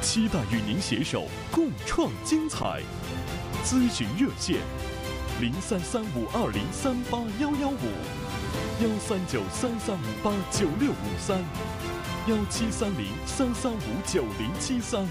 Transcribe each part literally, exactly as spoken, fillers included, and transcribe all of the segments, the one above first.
期待与您携手共创精彩。咨询热线：零三三五二零三八幺幺五，幺三九三三五八九六五三，幺七三零三三五九零七三。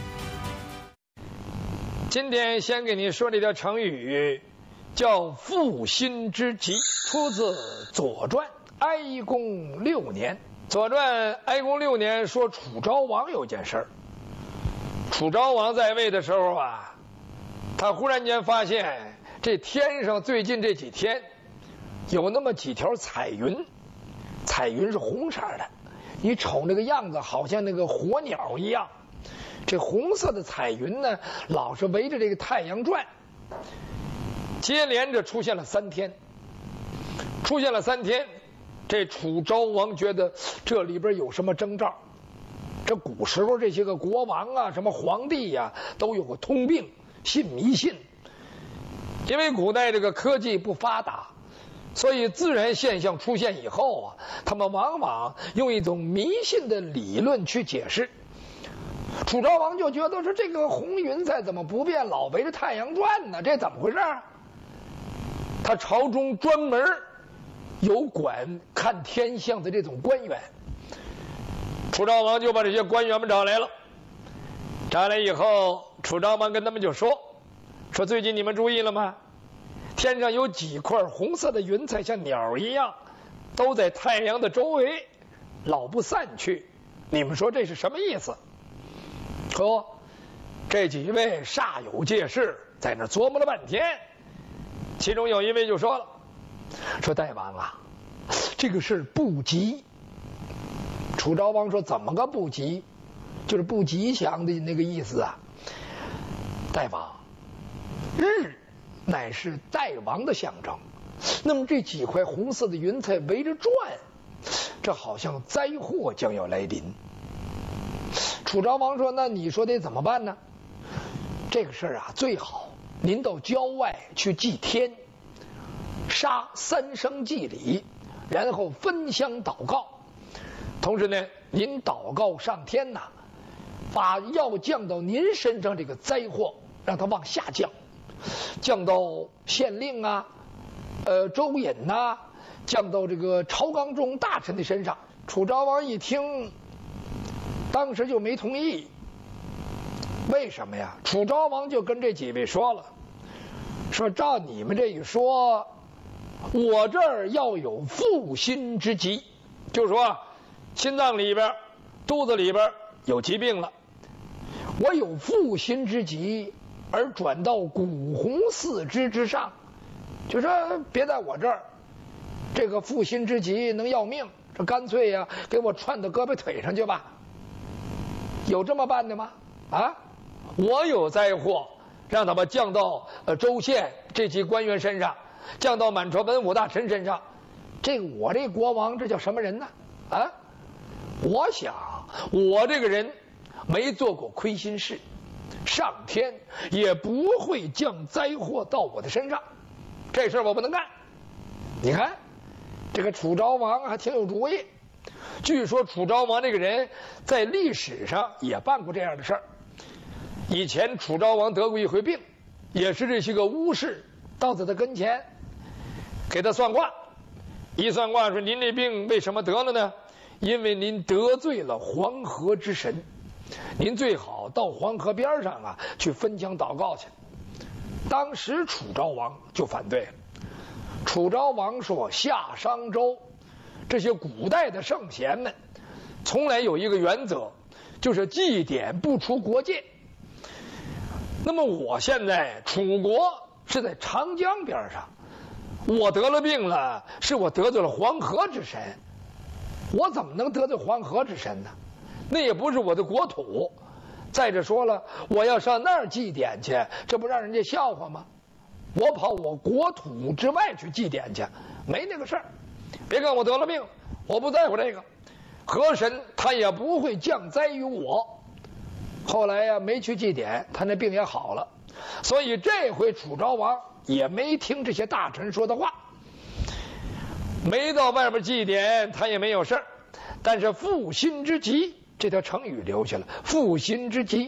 今天先给您说这条成语，叫负心之疾，出自《左传》哀公六年。《左传》哀公六年说楚昭王有件事儿。楚昭王在位的时候啊，他忽然间发现这天上最近这几天有那么几条彩云，彩云是红色的，你瞅那个样子好像那个火鸟一样。这红色的彩云呢，老是围着这个太阳转，接连着出现了三天，出现了三天，这楚昭王觉得这里边有什么征兆。这古时候这些个国王啊，什么皇帝呀、啊，都有个通病，信迷信。因为古代这个科技不发达，所以自然现象出现以后啊，他们往往用一种迷信的理论去解释。楚昭王就觉得说，这个红云再怎么不变，老围着太阳转呢，这怎么回事？他朝中专门有管看天象的这种官员。楚昭王就把这些官员们找来了，找来以后，楚昭王跟他们就说：“说最近你们注意了吗？天上有几块红色的云彩，像鸟一样，都在太阳的周围，老不散去。你们说这是什么意思？”说这几位煞有介事，在那琢磨了半天。其中有一位就说了：“说大王啊，这个事不吉。”楚昭王说：“怎么个不吉？就是不吉祥的那个意思啊。大王，日乃是大王的象征，那么这几块红色的云彩围着转，这好像灾祸将要来临。”楚昭王说：“那你说得怎么办呢？这个事儿啊，最好您到郊外去祭天，杀三牲祭礼，然后分香祷告。同时呢，您祷告上天呐，把要降到您身上这个灾祸，让它往下降，降到县令啊、呃州尹呐、啊，降到这个朝纲中大臣的身上。”楚昭王一听，当时就没同意。为什么呀？楚昭王就跟这几位说了，说照你们这一说，我这儿要有负心之疾，就是说心脏里边、肚子里边有疾病了，我有负心之疾，而转到骨红四肢之上，就说别在我这儿，这个负心之疾能要命，这干脆呀、啊，给我串到胳膊腿上去吧。有这么办的吗？啊，我有灾祸，让他们降到呃州县这级官员身上，降到满朝文武大臣身上。这我这国王，这叫什么人呢？啊，我想我这个人没做过亏心事，上天也不会降灾祸到我的身上，这事儿我不能干。你看这个楚昭王还挺有主意。据说楚昭王这个人在历史上也办过这样的事儿。以前楚昭王得过一回病，也是这些个巫士到在他跟前给他算卦，一算卦说：“您这病为什么得了呢？因为您得罪了黄河之神，您最好到黄河边上啊去分香祷告去。”当时楚昭王就反对了。楚昭王说：“夏商周这些古代的圣贤们从来有一个原则，就是祭典不出国界。那么我现在楚国是在长江边上，我得了病了，是我得罪了黄河之神，我怎么能得罪黄河之神呢？那也不是我的国土。再者说了，我要上那儿祭典去，这不让人家笑话吗？我跑我国土之外去祭典去，没那个事儿。别看我得了病，我不在乎这个，河神他也不会降灾于我。”后来呀、啊，没去祭典，他那病也好了。所以这回楚昭王也没听这些大臣说的话，没到外边祭典，他也没有事儿。但是负心之疾这条成语留下了，负心之疾